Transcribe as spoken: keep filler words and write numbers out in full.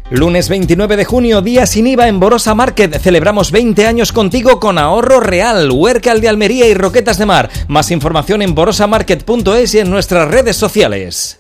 Lunes veintinueve de junio, día sin I V A en Borosa Market. Celebramos veinte años contigo con ahorro real. Huércal de Almería y Roquetas de Mar. Más información en borosa market punto es y en nuestras redes sociales.